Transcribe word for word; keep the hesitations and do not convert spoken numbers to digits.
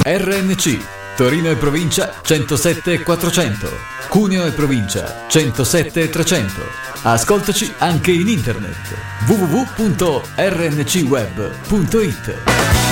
R N C, Torino e provincia centosette e quattrocento, Cuneo e provincia centosette e trecento. Ascoltaci anche in internet w w w punto r n c web punto i t.